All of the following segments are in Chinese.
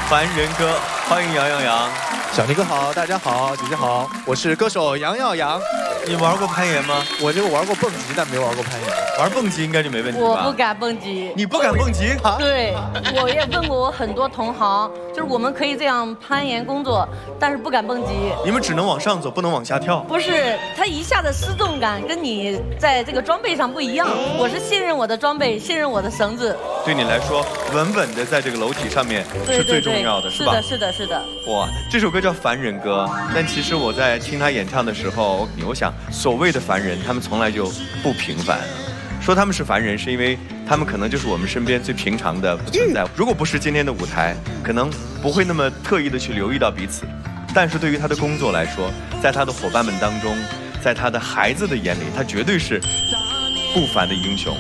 凡人歌，欢迎杨耀扬。 小尼哥好，大家好，姐姐好，我是歌手杨耀扬。 你玩过攀岩吗？ 我这个玩过蹦极，但没玩过攀岩。 玩蹦极应该就没问题吧？ 我不敢蹦极。 你不敢蹦极？啊？ 对，我也问过我很多同行，就是我们可以这样攀岩工作，但是不敢蹦极。 你们只能往上走，不能往下跳。 不是，它一下的失重感跟你在这个装备上不一样。我是信任我的装备，信任我的绳子。 对你来说，稳稳的在这个楼体上面是最重要的， 是吧？是的，是的。 哇，这首歌叫《凡人歌》，但其实我在听他演唱的时候，我想，所谓的凡人，他们从来就不平凡。说他们是凡人，是因为他们可能就是我们身边最平常的不存在。如果不是今天的舞台，可能不会那么特意的去留意到彼此。但是对于他的工作来说，在他的伙伴们当中，在他的孩子的眼里，他绝对是不凡的英雄。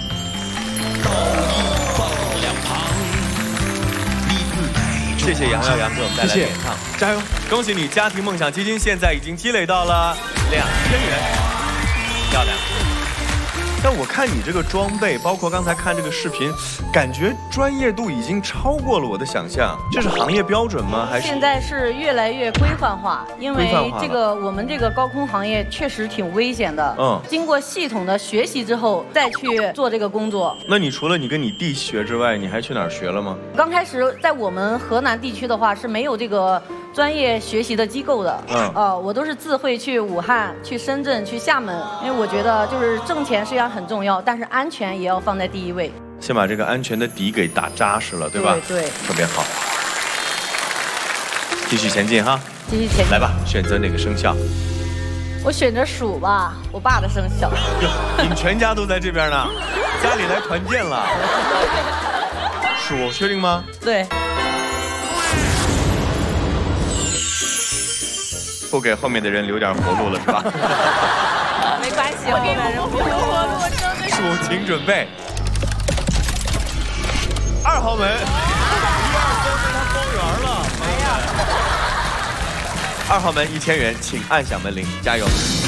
谢谢杨耀扬给我们带来的演唱， 加油！ 恭喜你，家庭梦想基金现在已经积累到了2000元，漂亮。但我看你这个装备，包括刚才看这个视频，感觉专业度已经超过了我的想象。这是行业标准吗？还是现在是越来越规范化？因为这个我们这个高空行业确实挺危险的。经过系统的学习之后，再去做这个工作。 那你除了你跟你弟学之外，你还去哪儿学了吗？ 刚开始在我们河南地区的话是没有这个专业学习的机构的。我都是自费去武汉、去深圳、去厦门，因为我觉得就是挣钱虽然很重要，但是安全也要放在第一位。 先把这个安全的底给打扎实了，对吧？ 对， 特别好。继续前进哈， 继续前进。 来吧，选择哪个生肖？ 我选择鼠吧，我爸的生肖。 你们全家都在这边呢，家里来团建了。鼠，确定吗？ 对。 不给后面的人留点活路了是吧？ 没关系，后面人不留活路，我真的。 鼠，请准备。2号门，1、2、3被他包圆了。哎呀！2号门1000元，请按响门铃，加油！